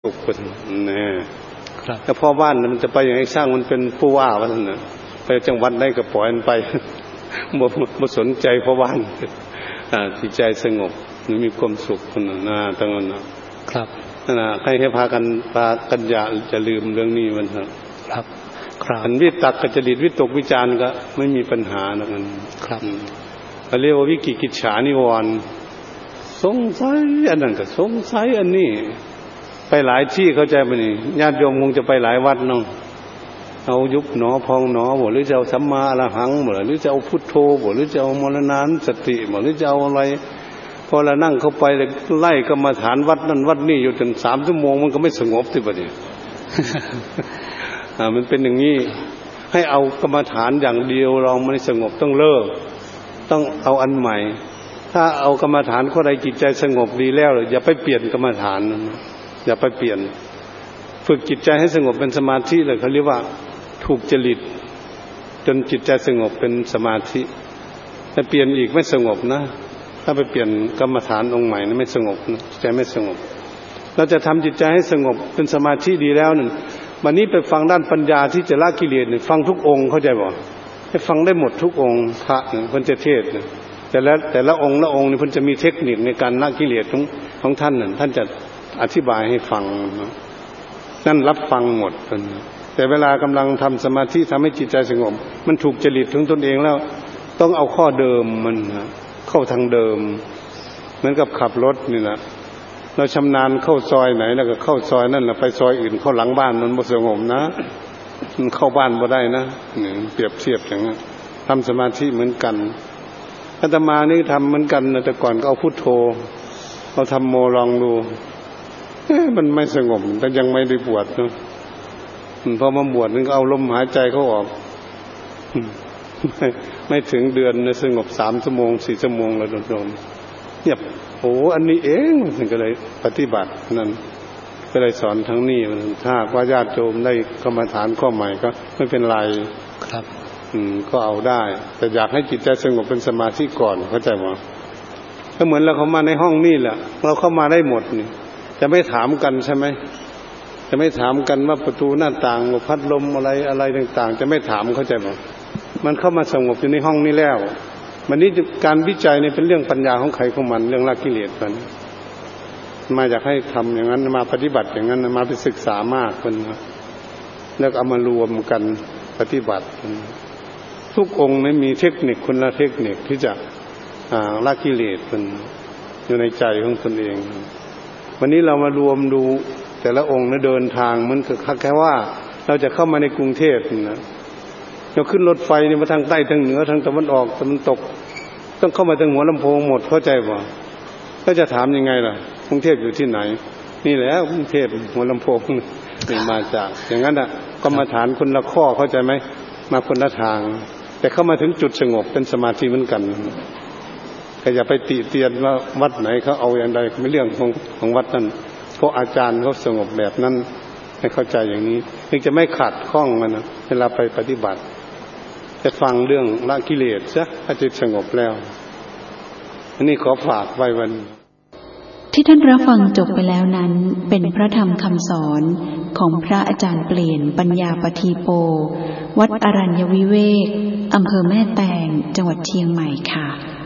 สุขคนนะแต่พ่อบ้านมันจะไปอย่างไรสร้างมันเป็นผู้ว่าว่าท่านนะไปจังหวัดได้ก็ปล่อยมันไปบ่สนใจพ่อบ้านจิตใจสงบมีความสุขคนนะตรงนั้นนะครับนั่นนะให้พากันอย่าจะลืมเรื่องนี้มันครับอันวิตกกับจริตวิตกวิจารณ์ก็ไม่มีปัญหานะมันครับเขาเรียกว่าวิกิกิจฉานิวรณ์สงสัยอันนั้นก็สงสัยอันนี้ไปหลายที่เข้าใจไหมนี่ญาติโยมคงจะไปหลายวัดเนาะเอายุบหนอพองหนอบ่หรือจะเอาสัมมาอรหังบ่หรือจะเอาพุทโธบ่หรือจะเอามรณานุสติบ่หรือจะเอาอะไรพอเรานั่งเข้าไปไล่กรรมฐานวัดนั่นวัดนี่อยู่ถึง3 ชั่วโมงมันก็ไม่สงบสิบัดนี้ มันเป็นอย่างนี้ให้เอากรรมฐานอย่างเดียวเราไม่สงบต้องเลิกต้องเอาอันใหม่ถ้าเอากรรมฐานข้อใดจิตใจสงบดีแล้วอย่าไปเปลี่ยนกรรมฐานอย่าไปเปลี่ยนฝึกจิตใจให้สงบเป็นสมาธิเลยเขาเรียกว่าถูกจริตจนจิตใจสงบเป็นสมาธิถ้าเปลี่ยนอีกไม่สงบนะถ้าไปเปลี่ยนกรรมฐานองค์ใหม่นะไม่สงบนะใจไม่สงบเราจะทำจิตใจให้สงบเป็นสมาธิดีแล้วนั่นวันนี้ไปฟังด้านปัญญาที่จะละกิเลสเนี่ยฟังทุกองค์เข้าใจบ่ให้ฟังได้หมดทุกองค์พระเนี่ยเพิ่นจะเทศเนี่ยแต่ละองค์นี่เพิ่นจะมีเทคนิคในการละกิเลสของท่านน่ะท่านจะอธิบายให้ฟังนั่นรับฟังหมดแต่เวลากำลังทำสมาธิทำให้จิตใจสงบมันถูกจริตของตนเองแล้วต้องเอาข้อเดิมมันเข้าทางเดิมเหมือนกับขับรถนี่นะเราชำนาญเข้าซอยไหนแล้วก็เข้าซอยนั่นแหละไปซอยอื่นเข้าหลังบ้านมันบ่สงบนะมันเข้าบ้านบ่ได้นะนี่เปรียบเทียบอย่างนั้นทำสมาธิเหมือนกันอาตมานี่ทำเหมือนกันนะแต่ก่อนก็เอาพุทโธเอาธรรมโมลองดูมันไม่สงบแต่ยังไม่ได้บวชเนาะพอมาบวชนึงก็เอาลมหายใจเข้าออกไม่ถึงเดือนนะสงบ3 ชั่วโมง 4 ชั่วโมงแล้วโดนเงียบโอ้อันนี้เองมันก็เลยปฏิบัตินั่นก็เลยสอนทั้งนี้ถ้าว่าญาติโยมได้กรรมฐานข้อใหม่ก็ไม่เป็นไรครับก็เอาได้แต่อยากให้จิตใจสงบเป็นสมาธิก่อนเข้าใจมั้ยก็เหมือนเราเข้ามาในห้องนี่แหละเราเข้ามาได้หมดนี่จะไม่ถามกันใช่ไหมจะไม่ถามกันว่าประตูหน้าต่างพัดลมอะไรต่างๆจะไม่ถามเข้าใจมั้ยมันเข้ามาสงบอยู่ในห้องนี้แล้ววันนี้การวิจัยเนี่ยเป็นเรื่องปัญญาของใครของมันเรื่องละกิเลสมันมาอยากให้ทำอย่างนั้นมาปฏิบัติอย่างนั้นมาไปศึกษามากมันแล้วเอามารวมกันปฏิบัติทุกองค์นั้นมีเทคนิคคนละเทคนิคที่จะละกิเลสมันอยู่ในใจของตนเองวันนี้เรามารวมดูแต่ละองค์นะเดินทางมันคือแค่ว่าเราจะเข้ามาในกรุงเทพนะเราขึ้นรถไฟนี่มาทางใต้ทางเหนือทางตะวันออกตะวันตกต้องเข้ามาทางหัวลำโพงหมดเข้าใจป่ะก็จะถามยังไงล่ะกรุงเทพอยู่ที่ไหนนี่แหละกรุงเทพหัวลำโพงนี่มาจากอย่างนั้นอ่ะกรรมฐานคนละข้อเข้าใจไหมมาคนละทางแต่เข้ามาถึงจุดสงบเป็นสมาธิเหมือนกันก็อย่าไปติเตียนว่าวัดไหนเขาเอาอย่างใดไม่เรื่องของวัดนั้นเพราะอาจารย์เขาสงบแบบนั้นให้เข้าใจอย่างนี้ถึงจะไม่ขัดข้องมันนะเวลาไปปฏิบัติจะฟังเรื่องละกิเลสซะถ้าจิตสงบแล้วอันนี้ขอฝากไว้วันที่ท่านรับฟังจบไปแล้วนั้นเป็นพระธรรมคำสอนของพระอาจารย์เปลี่ยนปัญญาปทีโปวัดอรัญญวิเวกอำเภอแม่แตงจังหวัดเชียงใหม่ค่ะ